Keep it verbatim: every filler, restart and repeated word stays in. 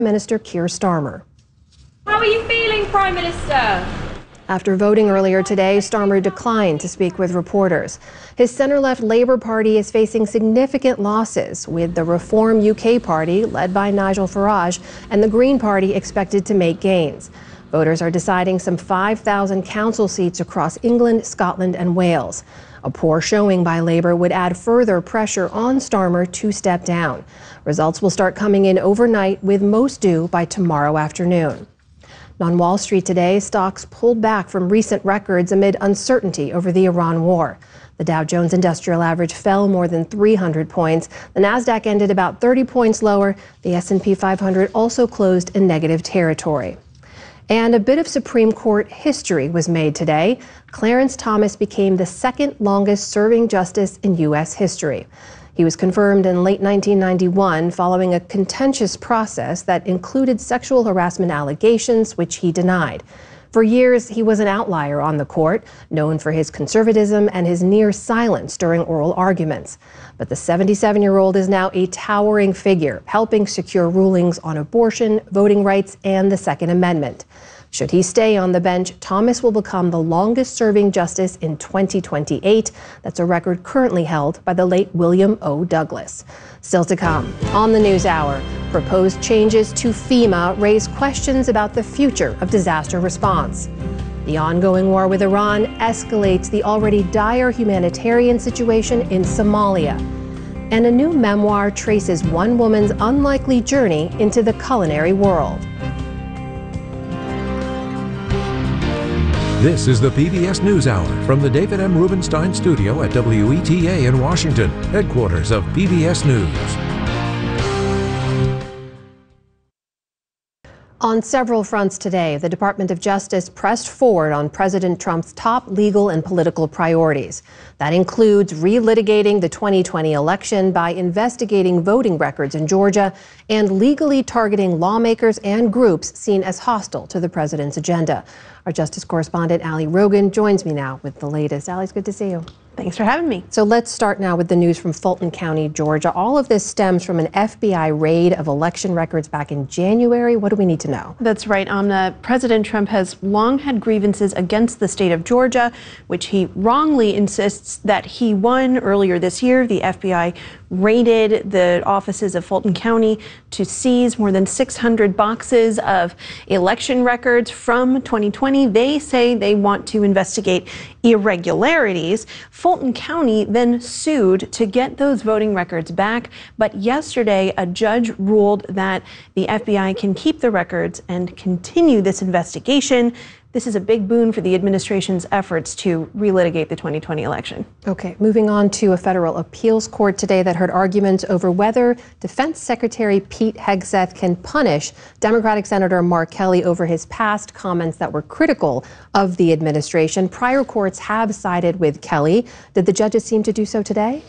Minister Keir Starmer. How are you feeling, Prime Minister? After voting earlier today, Starmer declined to speak with reporters. His centre-left Labour Party is facing significant losses, with the Reform U K Party, led by Nigel Farage, and the Green Party expected to make gains. Voters are deciding some five thousand council seats across England, Scotland and Wales. A poor showing by Labour would add further pressure on Starmer to step down. Results will start coming in overnight, with most due by tomorrow afternoon. On Wall Street today, stocks pulled back from recent records amid uncertainty over the Iran war. The Dow Jones Industrial Average fell more than three hundred points. The Nasdaq ended about thirty points lower. The S and P five hundred also closed in negative territory. And a bit of Supreme Court history was made today. Clarence Thomas became the second longest serving justice in U S history. He was confirmed in late nineteen ninety-one following a contentious process that included sexual harassment allegations, which he denied. For years, he was an outlier on the court, known for his conservatism and his near silence during oral arguments. But the seventy-seven-year-old is now a towering figure, helping secure rulings on abortion, voting rights, and the Second Amendment. Should he stay on the bench, Thomas will become the longest-serving justice in twenty twenty-eight. That's a record currently held by the late William O. Douglas. Still to come on the NewsHour, proposed changes to FEMA raise questions about the future of disaster response. The ongoing war with Iran escalates the already dire humanitarian situation in Somalia. And a new memoir traces one woman's unlikely journey into the culinary world. This is the P B S NewsHour from the David M. Rubenstein studio at W E T A in Washington, headquarters of P B S News. On several fronts today, the Department of Justice pressed forward on President Trump's top legal and political priorities. That includes relitigating the twenty twenty election by investigating voting records in Georgia and legally targeting lawmakers and groups seen as hostile to the president's agenda. Our justice correspondent, Ali Rogan, joins me now with the latest. Ali, it's good to see you. Thanks for having me. So let's start now with the news from Fulton County, Georgia. All of this stems from an F B I raid of election records back in January. What do we need to know? That's right, Amna. President Trump has long had grievances against the state of Georgia, which he wrongly insists that he won. Earlier this year, the F B I raided the offices of Fulton County to seize more than six hundred boxes of election records from twenty twenty. They say they want to investigate irregularities. Fulton County then sued to get those voting records back. But yesterday, a judge ruled that the F B I can keep the records and continue this investigation. This is a big boon for the administration's efforts to relitigate the twenty twenty election. Okay, moving on to a federal appeals court today that heard arguments over whether Defense Secretary Pete Hegseth can punish Democratic Senator Mark Kelly over his past comments that were critical of the administration. Prior courts have sided with Kelly. Did the judges seem to do so today?